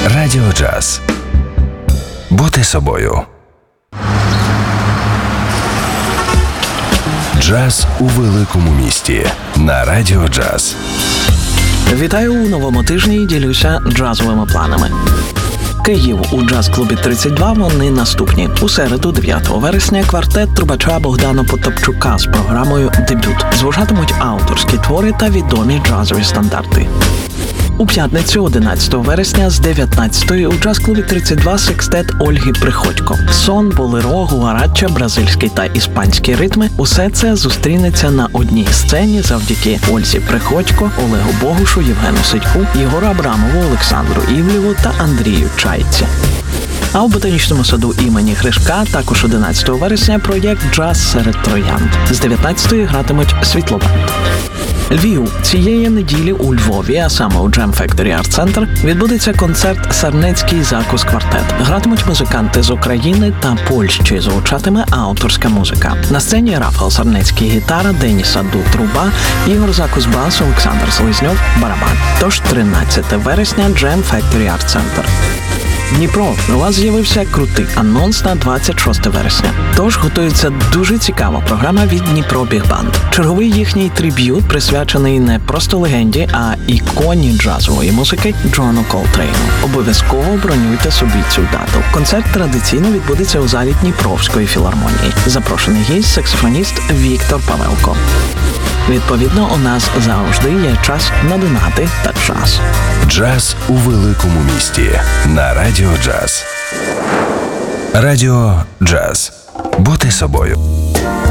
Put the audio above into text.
Радіо Джаз. Бути собою. Джаз у великому місті. На Радіо Джаз. Вітаю у новому тижні і ділюся джазовими планами. Київ у джаз-клубі 32 вони наступні. У середу, 9 вересня, квартет трубача Богдана Потапчука з програмою «Дебют». Звучатимуть авторські твори та відомі джазові стандарти. У п'ятницю, 11 вересня, з 19-ї у джаз-клубі 32 секстет Ольги Приходько. Сон, болеро, гуарача, бразильський та іспанські ритми – усе це зустрінеться на одній сцені завдяки Ользі Приходько, Олегу Богушу, Євгену Сидьку, Єгору Абрамову, Олександру Івлєву та Андрію Чайці. А у ботанічному саду імені Гришка також 11 вересня проєкт «Джаз серед троянд». З 19-ї гратимуть «Світлобанд». Львів. Цієї неділі у Львові, а саме у Jam Factory Art Center, відбудеться концерт «Сарнецький закус квартет». Гратимуть музиканти з України та Польщі, звучатиме авторська музика. На сцені Рафал Сарнецький – гітара, Деніс Аду – труба, Ігор Закус – бас, Олександр Селезньов – барабан. Тож 13 вересня Jam Factory Art Center. Дніпро. У вас з'явився крутий анонс на 26 вересня. Тож готується дуже цікава програма від Дніпро Біг Банд. Черговий їхній триб'ют присвячений не просто легенді, а іконі джазової музики Джону Колтрейну. Обов'язково бронюйте собі цю дату. Концерт традиційно відбудеться у залі Дніпровської філармонії. Запрошений гість – саксофоніст Віктор Павелко. Відповідно, у нас завжди є час на донати та час. Джаз у великому місті. На Радіо Джаз. Радіо Джаз. Бути собою.